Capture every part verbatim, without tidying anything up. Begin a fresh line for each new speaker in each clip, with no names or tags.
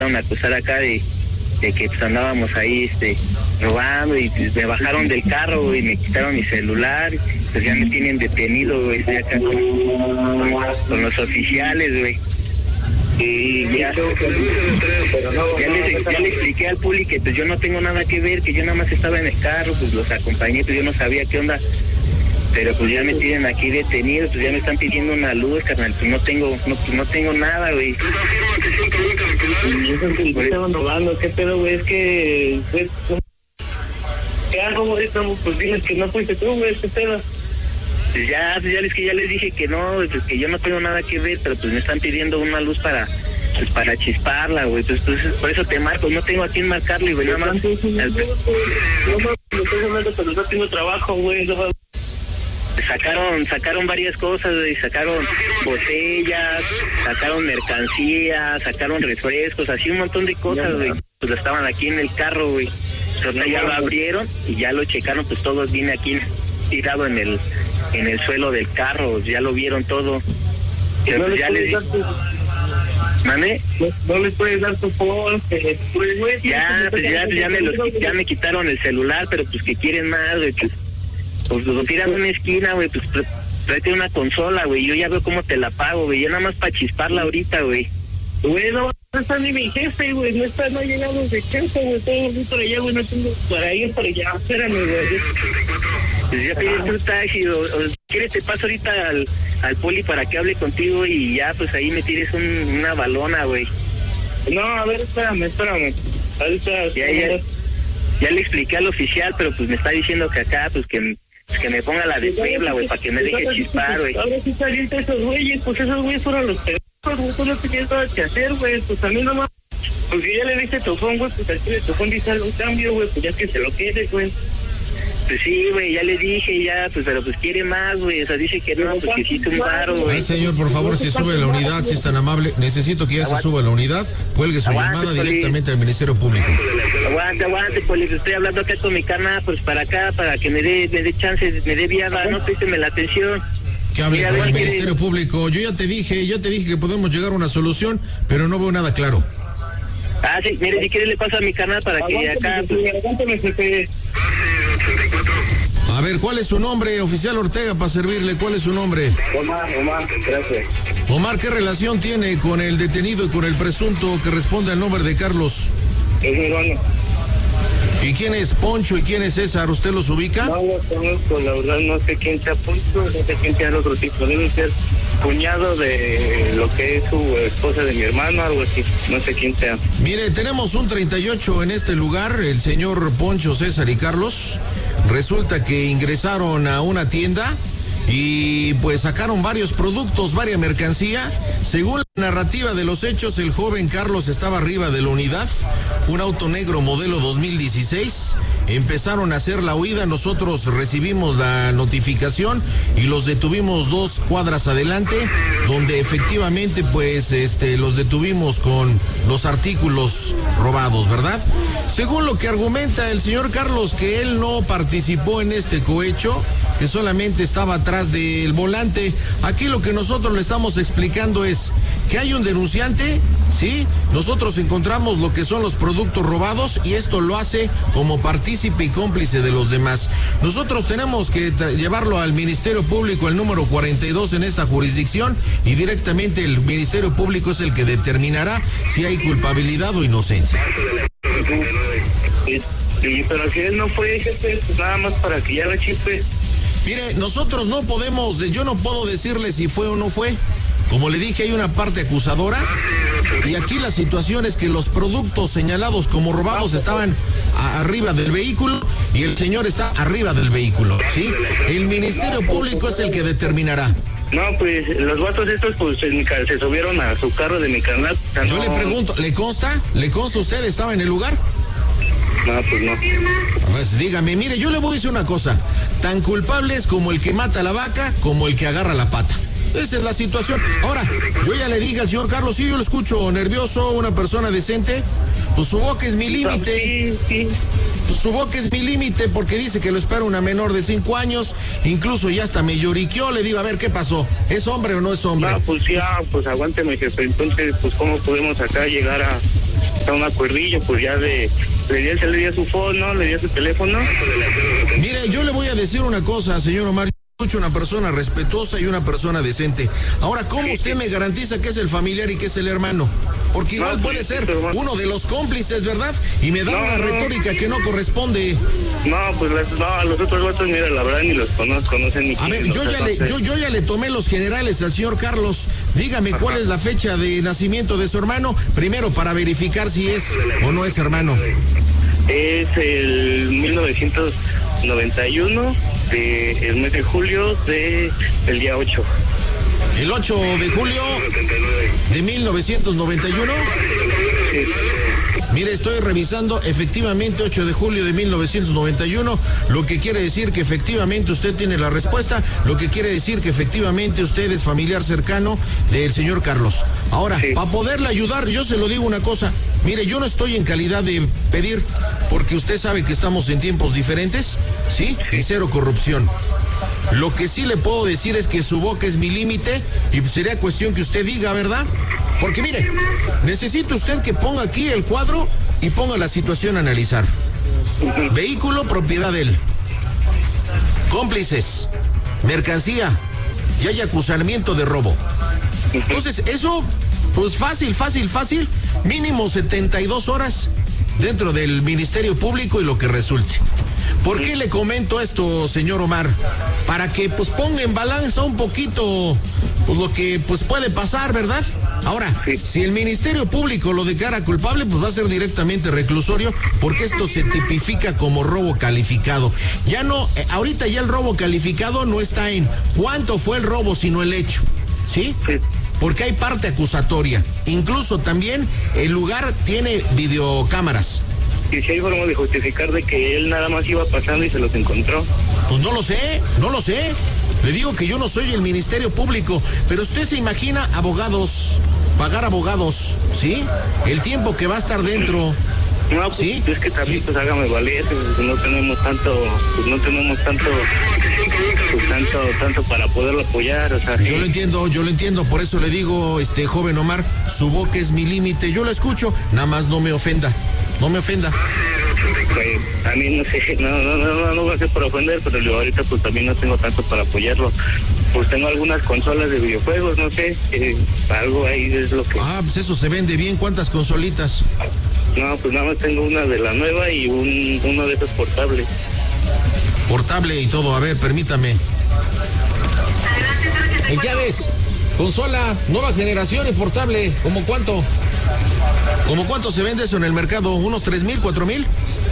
a acusar acá de, de que pues andábamos ahí este robando y pues, me bajaron del carro, güey, me quitaron mi celular, pues ya me tienen detenido, güey, estoy acá con, con, con los oficiales, güey. Y ya, ya, les, ya le expliqué al puli que pues yo no tengo nada que ver, que yo nada más estaba en el carro, pues los acompañé, pues yo no sabía qué onda. Pero pues ya me tienen aquí detenido, pues ya me están pidiendo una luz, carnal, pues no tengo, no, pues no tengo nada, güey. ¿Qué estaban robando? ¿Qué pedo, güey? Es que, pues, ¿qué hago, güey? Pues diles que no fuiste tú, güey, ¿qué pedo? Pues ya, pues ya les que ya les dije que no, pues que yo no tengo nada que ver, pero pues me están pidiendo una luz para, pues para chisparla, güey, pues, pues por eso te marco, no tengo a quién marcarle, güey, nada más. No no tengo trabajo, güey, no. Sacaron, sacaron varias cosas, güey, sacaron botellas, sacaron mercancía, sacaron refrescos, así un montón de cosas, güey. Pues estaban aquí en el carro, güey. Entonces ya lo abrieron y ya lo checaron, pues todo viene aquí tirado en el, en el suelo del carro, ya lo vieron todo. Pero no pues ya les dije. ¿Mane? No, no les puedes dar tu phone, pues, güey. Ya, pues ya, ya me los, ya me quitaron el celular, pero pues que quieren más, güey, pues. Pues lo tiran en una esquina, güey, pues tráete una consola, güey, yo ya veo cómo te la pago, güey, ya nada más para chisparla ahorita, güey. Güey, no, no está ni mi jefe, güey, no está, no ha llegado de jefe, güey, tengo que ir para allá, güey, no tengo para ir para allá, espérame, güey. Pues ya pides tu taxi, o, o quieres te paso ahorita al, al poli para que hable contigo y ya, pues ahí me tires un, una balona, güey. No, a ver, espérame, espérame, ahorita... Ya, ya, ya le expliqué al oficial, pero pues me está diciendo que acá, pues que... que me ponga la de Puebla, güey, para que me deje chispar, güey. Ahora sí saliente esos güeyes, pues esos güeyes fueron los pedazos, güey, tú no tenías nada que hacer, güey, pues a mí nomás, pues si ya le diste tu phone, güey, pues aquí de tu phone dice algún cambio, güey, pues ya que se lo quede, güey. Pues sí, güey, ya le dije, ya, pues, pero pues quiere más, güey, o sea, dice que no, pues que hiciste un paro, güey.
Ay, señor, por favor, si sube la unidad, si es tan amable, necesito que ya se suba la unidad, cuelgue su aguante, llamada poli. Directamente al Ministerio Público.
Aguante, aguante, poli, estoy hablando acá con mi carnal, pues para acá, para que me dé, me dé chance, me dé viada, no présteme la atención.
Que hable con el Ministerio Público, yo ya te dije, yo te dije que podemos llegar a una solución, pero no veo nada claro.
Ah, sí, mire, si quiere le paso a mi canal para que acá... Pues...
A ver, ¿cuál es su nombre, oficial Ortega, para servirle? ¿Cuál es su nombre?
Omar, Omar, gracias.
Omar, ¿qué relación tiene con el detenido y con el presunto que responde al nombre de Carlos?
Es mi hermano.
¿Y quién es Poncho y quién es César? ¿Usted los ubica?
No los conozco, la verdad, no sé quién sea Poncho, no sé quién sea el otro tipo. Debe ser cuñado de lo que es su esposa de mi hermano, algo así, no sé quién sea.
Mire, tenemos un treinta y ocho en este lugar, el señor Poncho, César y Carlos. Resulta que ingresaron a una tienda y pues sacaron varios productos, varias mercancía. Según la narrativa de los hechos, el joven Carlos estaba arriba de la unidad, un auto negro modelo dos mil dieciséis. Empezaron a hacer la huida, nosotros recibimos la notificación y los detuvimos dos cuadras adelante, donde efectivamente pues este los detuvimos con los artículos robados, ¿verdad? Según lo que argumenta el señor Carlos, que él no participó en este cohecho, que solamente estaba atrás del volante. Aquí lo que nosotros le estamos explicando es que hay un denunciante, ¿sí? Nosotros encontramos lo que son los productos robados y esto lo hace como partícipe y cómplice de los demás. Nosotros tenemos que llevarlo al Ministerio Público, el número cuarenta y dos en esta jurisdicción, y directamente el Ministerio Público es el que determinará si hay culpabilidad o inocencia.
Sí, sí, pero si él no fue, jefe, pues nada más para que ya la chispe.
Mire, nosotros no podemos, yo no puedo decirle si fue o no fue. Como le dije, hay una parte acusadora y aquí la situación es que los productos señalados como robados estaban a, arriba del vehículo y el señor está arriba del vehículo, ¿sí? El Ministerio Público es el que determinará.
No, pues los vatos estos pues se, se subieron a su carro de mi canal. O sea,
yo no... le pregunto, ¿le consta? ¿Le consta usted? ¿Estaba en el lugar?
No, pues no.
Pues dígame, mire, yo le voy a decir una cosa. Tan culpable es como el que mata a la vaca, como el que agarra la pata. Esa es la situación. Ahora, yo ya le dije al señor Carlos, sí, yo lo escucho nervioso, una persona decente, pues su boca es mi límite.
Sí, sí.
Pues su boca es mi límite porque dice que lo espera una menor de cinco años, incluso ya hasta me lloriqueó, le digo, a ver, ¿qué pasó? ¿Es hombre o no es hombre?
No, pues ya, pues aguánteme, jefe, entonces, pues, ¿cómo podemos acá llegar a, hasta un acuerdillo, pues ya de, le di, se le dio su phone, ¿no? Le dio su teléfono.
Mire, yo le voy a decir una cosa, señor Omar. Escucho una persona respetuosa y una persona decente. Ahora, ¿cómo usted me garantiza que es el familiar y que es el hermano? Porque igual no, puede ser uno de los cómplices, ¿verdad? Y me da no, una no. retórica que no corresponde.
No, pues las, no, los otros vatos, mira, la verdad ni los conozco, no sé ni
A ver, yo ya, le, yo, yo ya le tomé los generales al señor Carlos. Dígame, Ajá. ¿cuál es la fecha de nacimiento de su hermano? Primero, para verificar si es o no es hermano.
Es el mil novecientos noventa y uno, de, el mes de julio, de, del día ocho.
¿El ocho de julio de mil novecientos noventa y uno?
Sí.
Mire, estoy revisando, efectivamente ocho de julio de mil novecientos noventa y uno, lo que quiere decir que efectivamente usted tiene la respuesta, lo que quiere decir que efectivamente usted es familiar cercano del señor Carlos. Ahora, sí. para poderle ayudar, yo se lo digo una cosa, mire, yo no estoy en calidad de pedir, porque usted sabe que estamos en tiempos diferentes, ¿sí? Y cero corrupción. Lo que sí le puedo decir es que su boca es mi límite y sería cuestión que usted diga, ¿verdad? Porque mire, necesita usted que ponga aquí el cuadro y ponga la situación a analizar. Vehículo, propiedad de él. Cómplices, mercancía y hay acusamiento de robo. Entonces, eso, pues fácil, fácil, fácil, mínimo setenta y dos horas dentro del Ministerio Público y lo que resulte. ¿Por qué le comento esto, señor Omar? Para que pues ponga en balanza un poquito pues lo que pues puede pasar, ¿verdad? Ahora, sí. si el Ministerio Público lo declara culpable, pues va a ser directamente reclusorio, porque esto se tipifica como robo calificado. Ya no, eh, ahorita ya el robo calificado no está en cuánto fue el robo, sino el hecho, ¿sí? Sí. Porque hay parte acusatoria. Incluso también el lugar tiene videocámaras.
¿Y si hay forma de justificar de que él nada más iba pasando y se los encontró?
Pues no lo sé, no lo sé. Le digo que yo no soy el Ministerio Público, pero usted se imagina abogados, pagar abogados, ¿sí? El tiempo que va a estar dentro.
No, pues ¿sí? es que también, sí. pues hágame valer, pues, no tenemos tanto, pues no tenemos tanto, pues tanto, tanto para poderlo apoyar, o sea.
Yo sí. lo entiendo, yo lo entiendo, por eso le digo, este joven Omar, su boca es mi límite, yo lo escucho, nada más no me ofenda. No me ofenda.
Pues a mí no sé, no, no, no, no va a ser por ofender, pero yo ahorita pues también no tengo tanto para apoyarlo. Pues tengo algunas consolas de videojuegos, no sé, eh, algo ahí es lo que...
Ah, pues eso se vende bien, ¿cuántas consolitas?
No, pues nada más tengo una de la nueva y un, uno de esos portables.
Portable y todo, a ver, permítame. ¿En qué ves? Consola, nueva generación y portable, ¿cómo cuánto? ¿Cómo cuánto se vende eso en el mercado? ¿Unos tres mil, cuatro mil?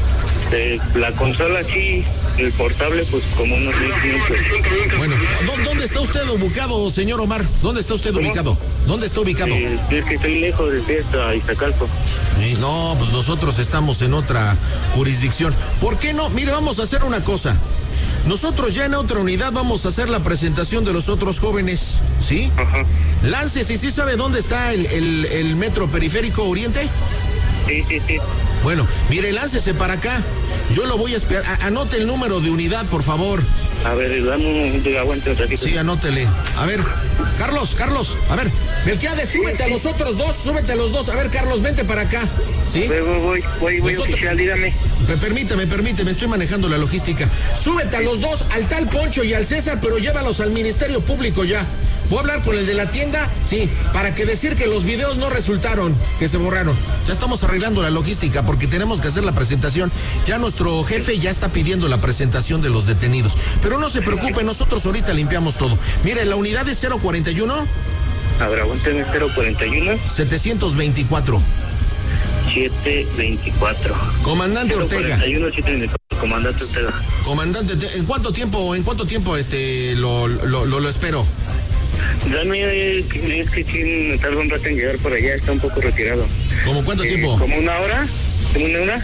Eh, la consola sí, el portable pues como unos mil quinientos.
Bueno, ¿dónde está usted ubicado, señor Omar? ¿Dónde está usted ¿Cómo? ubicado? ¿Dónde está ubicado?
Eh, es que estoy lejos de Fiesta, Iztacalco.
Eh, no, pues nosotros estamos en otra jurisdicción. ¿Por qué no? Mire, vamos a hacer una cosa. Nosotros ya en otra unidad vamos a hacer la presentación de los otros jóvenes, ¿sí? Ajá. Láncese, ¿sí sabe dónde está el, el, el metro periférico Oriente?
Sí, sí, sí.
Bueno, mire, láncese para acá. Yo lo voy a esperar. A, anote el número de unidad, por favor.
A ver, dame un aguante un ratito.
Sí, anótele. A ver, Carlos, Carlos, a ver, Melquiades, súbete a los otros dos, súbete a los dos. A ver, Carlos, vente para acá. ¿Sí?
Voy, voy, voy, voy, Nosotros... oficial, dígame.
Permítame, permíteme, estoy manejando la logística. Súbete a los dos, al tal Poncho y al César, pero llévalos al Ministerio Público ya. Voy a hablar con el de la tienda, sí, para que decir que los videos no resultaron, que se borraron. Ya estamos arreglando la logística porque tenemos que hacer la presentación. Ya nuestro jefe ya está pidiendo la presentación de los detenidos. Pero no se preocupe, nosotros ahorita limpiamos todo. Mire, la unidad es cero cuarenta y uno.
A ver, aguánteme, cero cuarenta y uno.
setecientos veinticuatro.
setecientos veinticuatro.
Comandante Ortega.
cuarenta y uno, setecientos veinticuatro. Comandante Ortega.
Comandante, ¿en cuánto tiempo, en cuánto tiempo este lo, lo, lo, lo espero?
Dame, es que sí me tarda un rato en llegar por allá, está un poco retirado.
¿Cómo cuánto
eh,
tiempo?
¿Como una hora? ¿Como una hora?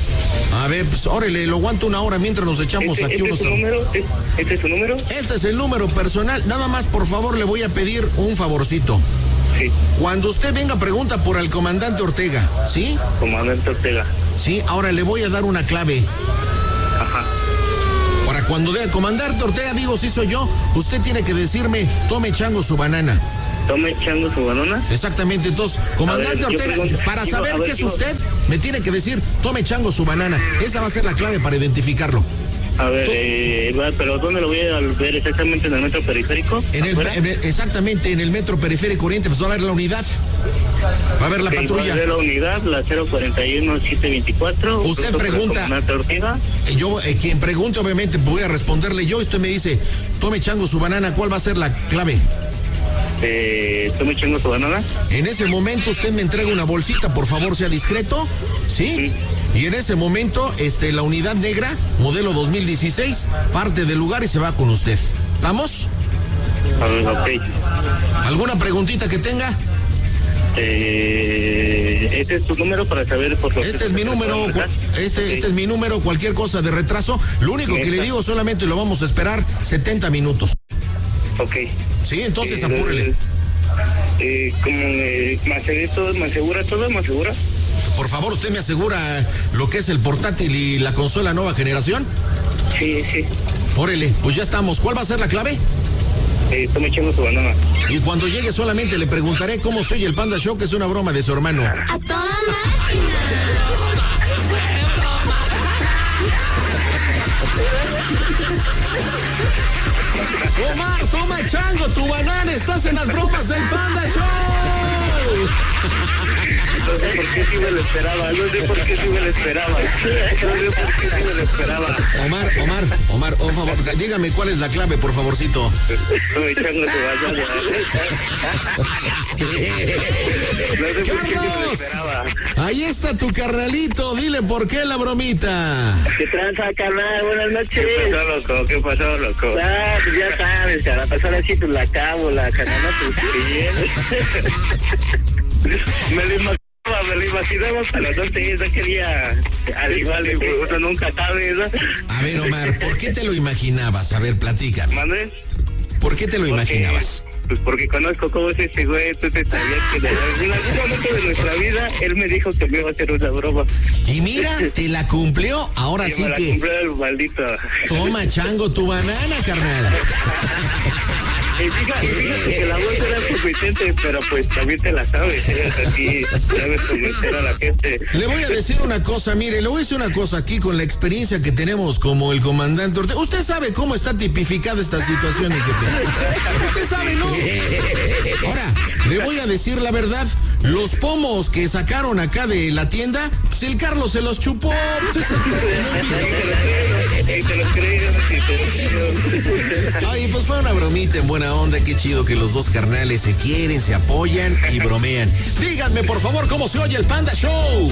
A ver, pues órale, lo aguanto una hora mientras nos echamos
¿Este,
aquí
este
unos...
Es tu número? ¿Este es tu número?
Este es el número personal. Nada más, por favor, le voy a pedir un favorcito.
Sí.
Cuando usted venga, pregunta por el comandante Ortega, ¿sí?
Comandante Ortega.
Sí, ahora le voy a dar una clave.
Ajá.
Para cuando diga comandante Ortega, digo, sí soy yo, usted tiene que decirme, tome chango su banana.
Tome chango su banana.
Exactamente, entonces, comandante
ver,
Ortega,
pregunto,
para
digo,
saber
ver,
qué es
digo,
usted, me tiene que decir, tome chango su banana. Esa va a ser la clave para identificarlo.
A ver, eh, va, pero ¿dónde lo voy a ver exactamente? ¿En el metro periférico?
En el, en el, exactamente, en el metro periférico Oriente, pues va a haber la unidad. Va a haber la
okay,
patrulla.
Va a haber la unidad, la cero cuarenta y uno siete veinticuatro.
Usted pregunta. Yo, eh, quien pregunte, obviamente, voy a responderle yo. Usted me dice, tome chango su banana, ¿cuál va a ser la clave?
Eh, tome chango su banana.
En ese momento usted me entrega una bolsita, por favor, sea discreto, ¿sí? sí. Y en ese momento, este, la unidad negra, modelo dos mil dieciséis, parte del lugar y se va con usted. ¿Estamos?
A ver, ok.
¿Alguna preguntita que tenga?
Eh, este es tu número para saber por lo
Este es mi número, este, okay. este es mi número, cualquier cosa de retraso. Lo único que le digo, solamente lo vamos a esperar setenta minutos.
Ok.
Sí, entonces
eh,
apúrele.
Eh, como eh, me asegura todo, me asegura todo, me asegura.
Por favor, ¿usted me asegura lo que es el portátil y la consola nueva generación?
Sí, sí.
Órale, pues ya estamos. ¿Cuál va a ser la clave?
Eh, tome chango su banana.
Y cuando llegue solamente le preguntaré cómo soy el Panda Show, que es una broma de su hermano.
A toda máquina.
Omar, toma chango, tu banana, estás en las bromas del Panda Show.
No sé por qué sí me lo esperaba, no sé por qué sí me lo esperaba, no sé por qué sí me lo esperaba.
Omar, Omar, Omar, por favor, dígame cuál es la clave, por favorcito.
Estoy echando tu banana. No sé por qué sí me lo esperaba.
Ahí está tu carnalito, dile por qué la bromita.
¿Qué tranza, carnal? Buenas noches. ¿Qué pasó, loco? ¿Qué pasó, loco? Ah, pues ya sabes, cara, pasar así pues la cabo, la canana, pues bien. Me lo imaginaba, me lo imaginaba para no sé, no quería, al igual, uno nunca sabe, ¿no?
A ver, Omar, ¿por qué te lo imaginabas? A ver, platícame.
¿Mande?
¿Por qué te lo
porque,
imaginabas?
Pues porque conozco cómo es ese güey, tú te sabías que en algún momento de nuestra vida, él me dijo que me iba a hacer una broma.
Y mira, te la cumplió, ahora
y
sí
me
que...
la cumplió el maldito.
Toma, chango, tu banana, carnal.
Y fíjate, fíjate que la voz era suficiente, pero pues también te la sabes, ¿eh? Así sabes convencer a la gente.
Le voy a decir una cosa, mire, le voy a decir una cosa aquí con la experiencia que tenemos como el comandante Ortega. Usted sabe cómo está tipificada esta situación, jefe. Usted sabe, ¿no? Ahora, le voy a decir la verdad. Los pomos que sacaron acá de la tienda, pues el Carlos se los chupó. Pues ese... Ay, pues fue una bromita en buena onda. Qué chido que los dos carnales se quieren, se apoyan y bromean. Díganme, por favor, cómo se oye el Panda Show.